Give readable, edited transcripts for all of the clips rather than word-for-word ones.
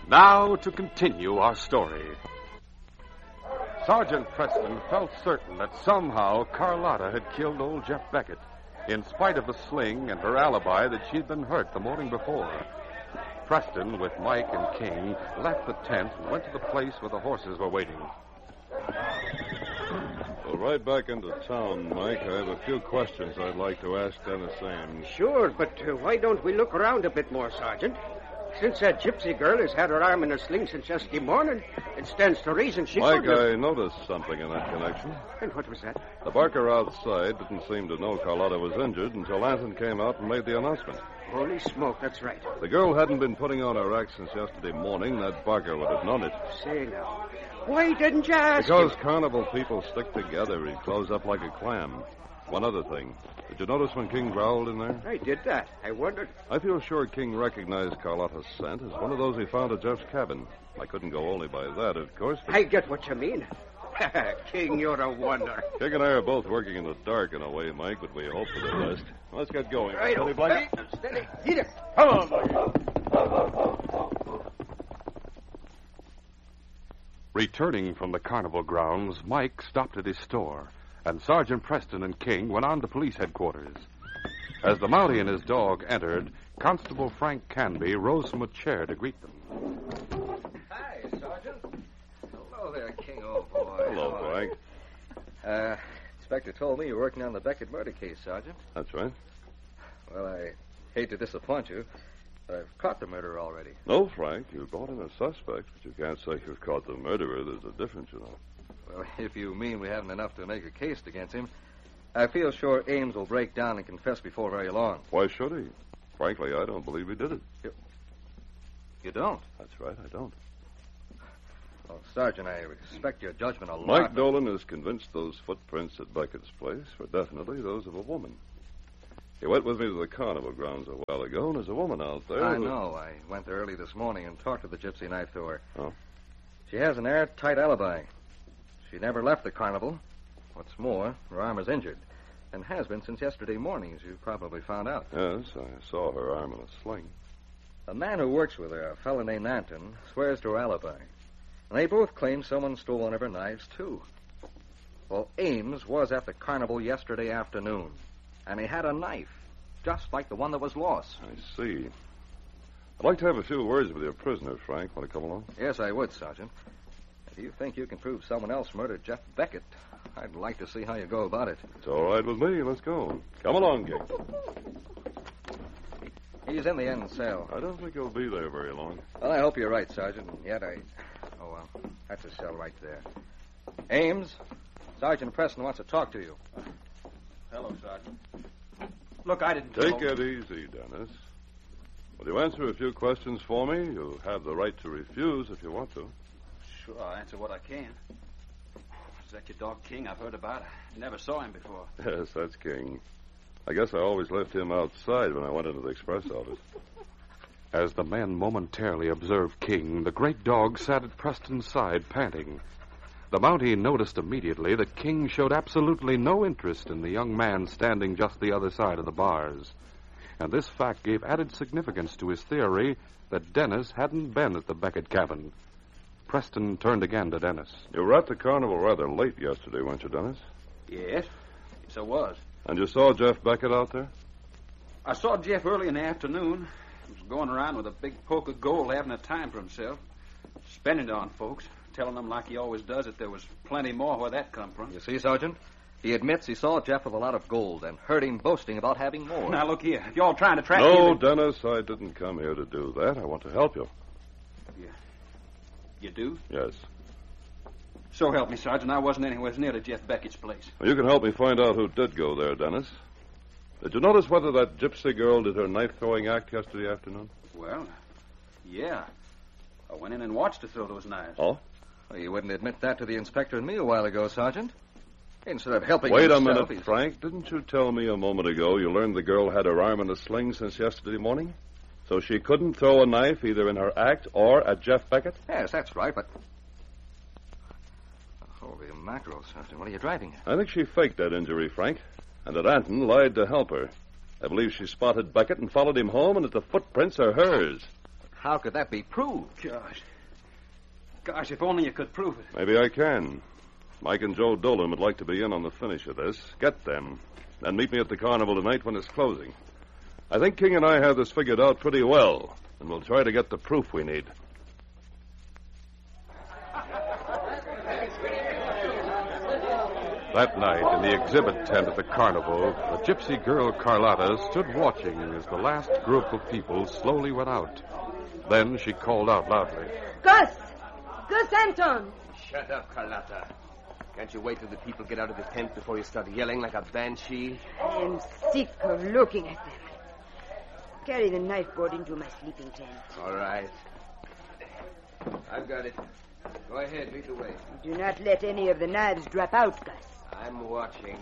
Now to continue our story. Sergeant Preston felt certain that somehow Carlotta had killed old Jeff Beckett, in spite of the sling and her alibi that she'd been hurt the morning before. Preston, with Mike and King, left the tent and went to the place where the horses were waiting. Well, right back into town, Mike. I have a few questions I'd like to ask Dennis Ames. Sure, but why don't we look around a bit more, Sergeant? Since that gypsy girl has had her arm in a sling since yesterday morning, it stands to reason she Mike, could have... I noticed something in that connection. And what was that? The barker outside didn't seem to know Carlotta was injured until Anton came out and made the announcement. Holy smoke, that's right. The girl hadn't been putting on her act since yesterday morning. That barker would have known it. Say now, why didn't you ask Because him? carnival people stick together. He close up like a clam. One other thing. Did you notice when King growled in there? I did that. I wondered. I feel sure King recognized Carlotta's scent as one of those he found at Jeff's cabin. I couldn't go only by that, of course. But... I get what you mean. King, you're a wonder. King and I are both working in the dark in a way, Mike, but we hope for the best. Let's get going. Right, Steady, Blackie. Steady. Eat it. Come on, Blackie. Returning from the carnival grounds, Mike stopped at his store, and Sergeant Preston and King went on to police headquarters. As the Mountie and his dog entered, Constable Frank Canby rose from a chair to greet them. Hi, Sergeant. Hello there, King, old boy. Hello, Frank. Inspector told me you were working on the Beckett murder case, Sergeant. That's right. Well, I hate to disappoint you, but I've caught the murderer already. No, Frank, you brought in a suspect, but you can't say you've caught the murderer. There's a difference, you know. Well, if you mean we haven't enough to make a case against him, I feel sure Ames will break down and confess before very long. Why should he? Frankly, I don't believe he did it. You don't? That's right, I don't. Well, Sergeant, I respect your judgment a lot. Mike Dolan is convinced those footprints at Beckett's place were definitely those of a woman. He went with me to the carnival grounds a while ago, and there's a woman out there. I know. I went there early this morning and talked to the gypsy knife thrower. Oh? She has an airtight alibi. She never left the carnival. What's more, her arm is injured, and has been since yesterday morning, as you probably found out. Yes, I saw her arm in a sling. A man who works with her, a fellow named Anton, swears to her alibi. And they both claim someone stole one of her knives, too. Well, Ames was at the carnival yesterday afternoon, and he had a knife, just like the one that was lost. I see. I'd like to have a few words with your prisoner, Frank. Want to come along? Yes, I would, Sergeant. If you think you can prove someone else murdered Jeff Beckett, I'd like to see how you go about it. It's all right with me. Let's go. Come along, King. He's in the end cell. I don't think he'll be there very long. Well, I hope you're right, Sergeant. And yet Oh, well, that's a cell right there. Ames, Sergeant Preston wants to talk to you. Hello, Sergeant. Look, I didn't Take it easy, Dennis. Will you answer a few questions for me? You have the right to refuse if you want to. Sure, I'll answer what I can. Is that your dog, King? I've heard about it. I never saw him before. Yes, that's King. I guess I always left him outside when I went into the express office. As the men momentarily observed King, the great dog sat at Preston's side, panting. The Mountie noticed immediately that King showed absolutely no interest in the young man standing just the other side of the bars. And this fact gave added significance to his theory that Dennis hadn't been at the Beckett cabin. Preston turned again to Dennis. You were at the carnival rather late yesterday, weren't you, Dennis? Yes, I was. And you saw Jeff Beckett out there? I saw Jeff early in the afternoon. He was going around with a big poke of gold, having a time for himself. Spending it on folks, telling them like he always does that there was plenty more where that come from. You see, Sergeant? He admits he saw Jeff with a lot of gold and heard him boasting about having more. Now, look here. If you're all trying to track No, him... Dennis, I didn't come here to do that. I want to help you. You do? Yes. So help me, Sergeant. I wasn't anywhere near to Jeff Beckett's place. Well, you can help me find out who did go there, Dennis. Did you notice whether that gypsy girl did her knife-throwing act yesterday afternoon? Well, yeah. I went in and watched her throw those knives. Oh? Well, you wouldn't admit that to the inspector and me a while ago, Sergeant. Instead of helping Wait a himself, minute, Frank. Didn't you tell me a moment ago you learned the girl had her arm in a sling since yesterday morning? So she couldn't throw a knife either in her act or at Jeff Beckett? Yes, that's right, but... Holy mackerel, Sergeant. What are you driving at? I think she faked that injury, Frank, and that Anton lied to help her. I believe she spotted Beckett and followed him home, and that the footprints are hers. how could that be proved? Gosh, if only you could prove it. Maybe I can. Mike and Joe Dolan would like to be in on the finish of this. Get them. Then meet me at the carnival tonight when it's closing. I think King and I have this figured out pretty well, and we'll try to get the proof we need. That night, in the exhibit tent at the carnival, the gypsy girl Carlotta stood watching as the last group of people slowly went out. Then she called out loudly. Gus! Gus Anton! Shut up, Carlotta. Can't you wait till the people get out of the tent before you start yelling like a banshee? I am sick of looking at them. Carry the knife board into my sleeping tent. All right. I've got it. Go ahead, lead the way. Do not let any of the knives drop out, Gus. I'm watching.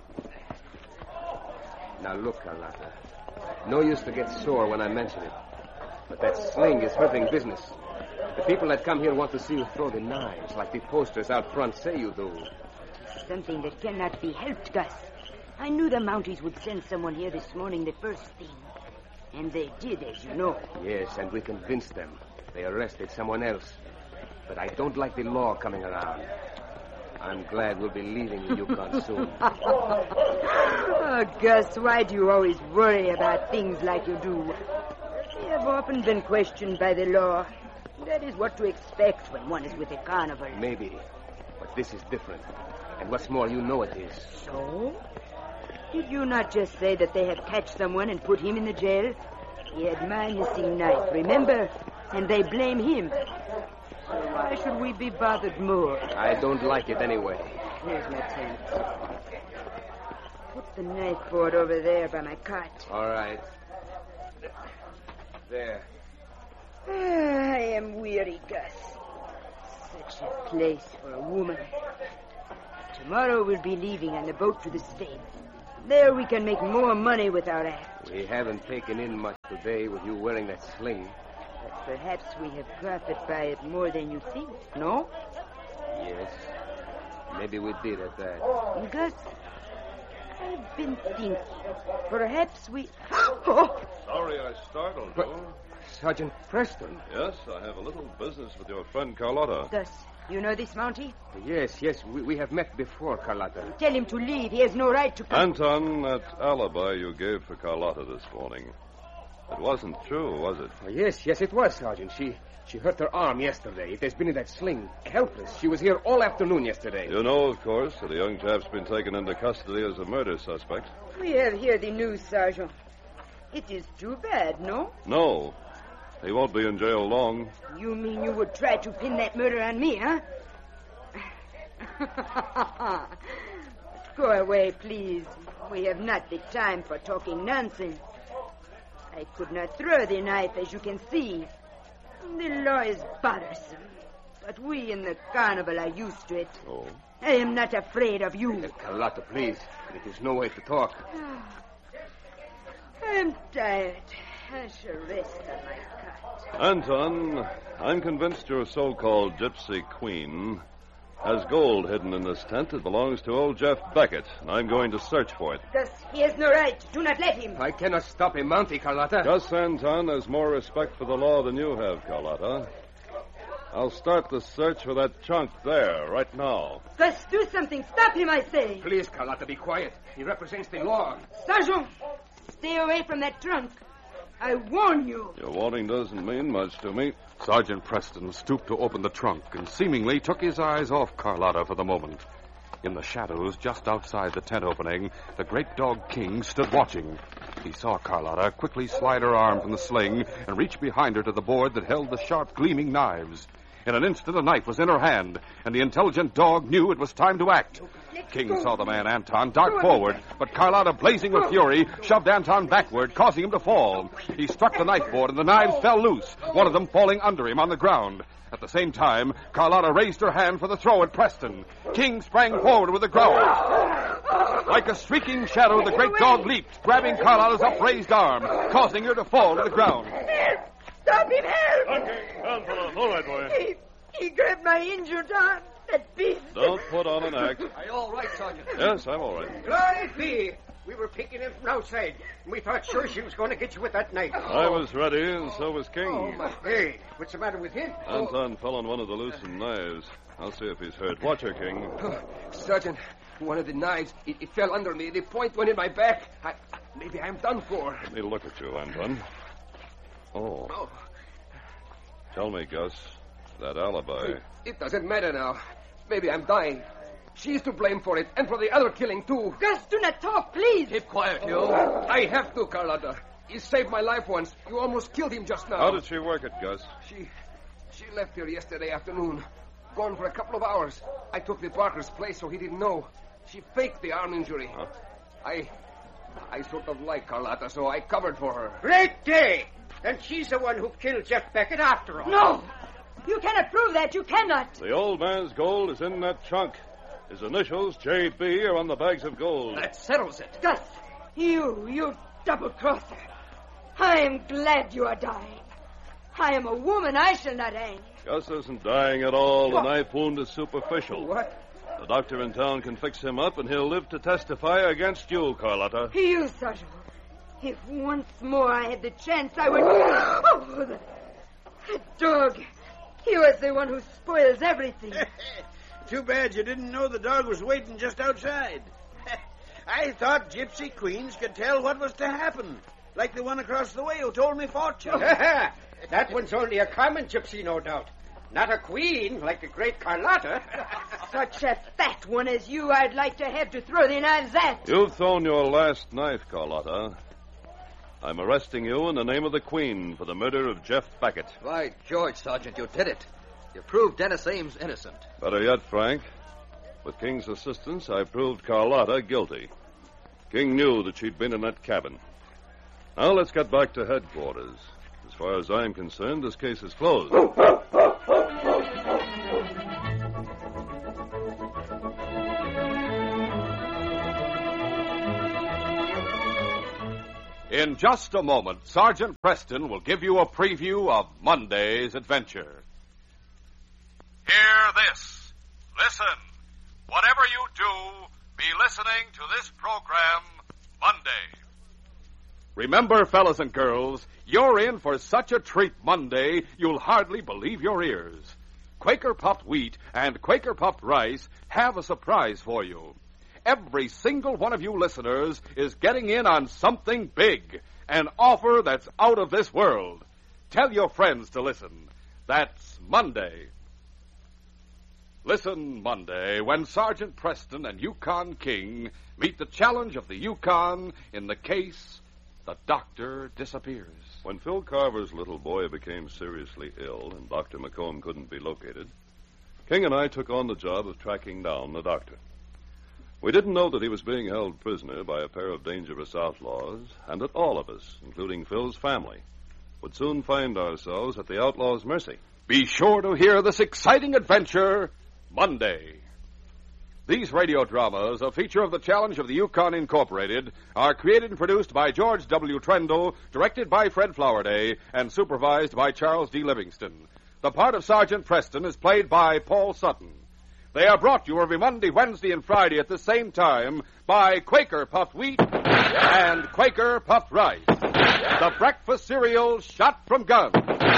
Now look, Carlotta. No use to get sore when I mention it. But that sling is hurting business. The people that come here want to see you throw the knives, like the posters out front say you do. It's something that cannot be helped, Gus. I knew the Mounties would send someone here this morning the first thing. And they did, as you know. Yes, and we convinced them. They arrested someone else. But I don't like the law coming around. I'm glad we'll be leaving the Yukon soon. Oh, Gus, why do you always worry about things like you do? They have often been questioned by the law. That is what to expect when one is with a carnival. Maybe. But this is different. And what's more, you know it is. So? Did you not just say that they have catched someone and put him in the jail? He had my missing knife, remember? And they blame him. So why should we be bothered more? I don't like it anyway. Here's my tent. Put the knife board over there by my cot. All right. There. I am weary, Gus. Such a place for a woman. Tomorrow we'll be leaving on the boat to the States. There we can make more money with our act. We haven't taken in much today with you wearing that sling. But perhaps we have profited by it more than you think, no? Yes. Maybe we did at that. Gus, I've been thinking. Perhaps we... Oh! Sorry I startled you. Sergeant Preston. Yes, I have a little business with your friend Carlotta. Gus, you know this Mountie? Yes. We have met before, Carlotta. Tell him to leave. He has no right to come. Anton, that alibi you gave for Carlotta this morning. It wasn't true, was it? Oh, yes, it was, Sergeant. She hurt her arm yesterday. It has been in that sling. Helpless. She was here all afternoon yesterday. You know, of course, that a young chap's been taken into custody as a murder suspect. We have here the news, Sergeant. It is too bad, no? No. He won't be in jail long. You mean you would try to pin that murder on me, huh? Go away, please. We have not the time for talking nonsense. I could not throw the knife, as you can see. The law is bothersome. But we in the carnival are used to it. Oh? I am not afraid of you. Carlotta, please. It is no way to talk. I am tired. I shall rest on my cot. Anton, I'm convinced your so-called gypsy queen has gold hidden in this tent that belongs to old Jeff Beckett, and I'm going to search for it. Gus, he has no right. Do not let him. I cannot stop him, Mountie, Carlotta. Gus Anton has more respect for the law than you have, Carlotta. I'll start the search for that chunk there, right now. Gus, do something. Stop him, I say. Please, Carlotta, be quiet. He represents the law. Sergeant, stay away from that trunk. I warn you. Your warning doesn't mean much to me. Sergeant Preston stooped to open the trunk and seemingly took his eyes off Carlotta for the moment. In the shadows just outside the tent opening, the great dog King stood watching. He saw Carlotta quickly slide her arm from the sling and reach behind her to the board that held the sharp, gleaming knives. In an instant, a knife was in her hand, and the intelligent dog knew it was time to act. King saw the man Anton dart forward, but Carlotta, blazing with fury, shoved Anton backward, causing him to fall. He struck the knife board, and the knives fell loose, one of them falling under him on the ground. At the same time, Carlotta raised her hand for the throw at Preston. King sprang forward with a growl. Like a streaking shadow, the great dog leaped, grabbing Carlotta's upraised arm, causing her to fall to the ground. Help! Stop him, help! Okay, down, fellow. All right, boy. He grabbed my injured arm. That beast. Don't put on an act. Are you all right, Sergeant? Yes, I'm all right. Glory be. We were peeking in from outside, and we thought sure she was going to get you with that knife. I was ready, and so was King. Hey, what's the matter with him? Anton fell on one of the loosened knives. I'll see if he's hurt. Watch her, King. Sergeant, one of the knives, it fell under me. The point went in my back. Maybe I'm done for. Let me look at you, Anton. Oh. Tell me, Gus, that alibi. It doesn't matter now. Maybe I'm dying. She's to blame for it, and for the other killing, too. Gus, do not talk, please. Keep quiet, you. I have to, Carlotta. He saved my life once. You almost killed him just now. How did she work it, Gus? She left here yesterday afternoon. Gone for a couple of hours. I took the Barker's place so he didn't know. She faked the arm injury. Huh? I sort of like Carlotta, so I covered for her. Great day! And she's the one who killed Jeff Beckett after all. No! You cannot prove that. You cannot. The old man's gold is in that trunk. His initials, J.B., are on the bags of gold. That settles it. Gus, you double-crosser. I am glad you are dying. I am a woman. I shall not hang. Gus isn't dying at all. The knife wound is superficial. What? The doctor in town can fix him up, and he'll live to testify against you, Carlotta. You, Sergeant. If once more I had the chance, I would... Oh, the dog. He was the one who spoils everything. Too bad you didn't know the dog was waiting just outside. I thought Gypsy Queens could tell what was to happen, like the one across the way who told me fortune. That one's only a common gypsy, no doubt. Not a queen like the great Carlotta. Such a fat one as you I'd like to have to throw the knives at. You've thrown your last knife, Carlotta. I'm arresting you in the name of the Queen for the murder of Jeff Beckett. By George, Sergeant, you did it. You proved Dennis Ames innocent. Better yet, Frank. With King's assistance, I proved Carlotta guilty. King knew that she'd been in that cabin. Now let's get back to headquarters. As far as I'm concerned, this case is closed. In just a moment, Sergeant Preston will give you a preview of Monday's adventure. Hear this. Listen. Whatever you do, be listening to this program Monday. Remember, fellas and girls, you're in for such a treat Monday, you'll hardly believe your ears. Quaker Puffed Wheat and Quaker Puffed Rice have a surprise for you. Every single one of you listeners is getting in on something big, an offer that's out of this world. Tell your friends to listen. That's Monday. Listen Monday when Sergeant Preston and Yukon King meet the challenge of the Yukon in the case The Doctor Disappears. When Phil Carver's little boy became seriously ill and Dr. McComb couldn't be located, King and I took on the job of tracking down the doctor. We didn't know that he was being held prisoner by a pair of dangerous outlaws, and that all of us, including Phil's family, would soon find ourselves at the outlaws' mercy. Be sure to hear this exciting adventure Monday. These radio dramas, a feature of the Challenge of the Yukon Incorporated, are created and produced by George W. Trendle, directed by Fred Flowerday, and supervised by Charles D. Livingston. The part of Sergeant Preston is played by Paul Sutton. They are brought to you every Monday, Wednesday, and Friday at the same time by Quaker Puffed Wheat and Quaker Puffed Rice, the breakfast cereal shot from guns.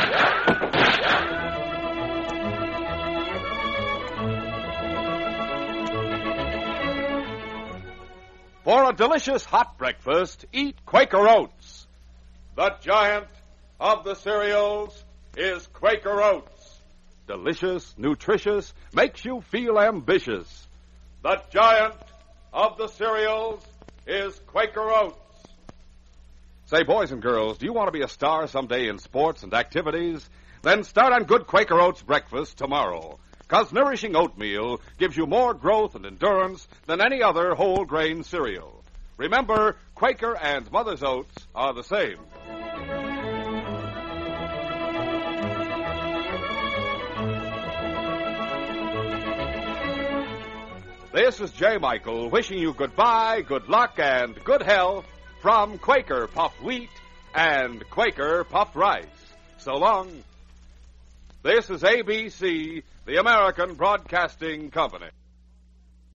For a delicious hot breakfast, eat Quaker Oats. The giant of the cereals is Quaker Oats. Delicious, nutritious, makes you feel ambitious. The giant of the cereals is Quaker Oats. Say, boys and girls, do you want to be a star someday in sports and activities? Then start on good Quaker Oats breakfast tomorrow. 'Cause nourishing oatmeal gives you more growth and endurance than any other whole grain cereal. Remember, Quaker and Mother's Oats are the same. This is J. Michael wishing you goodbye, good luck, and good health from Quaker Puffed Wheat and Quaker Puffed Rice. So long. This is ABC, the American Broadcasting Company.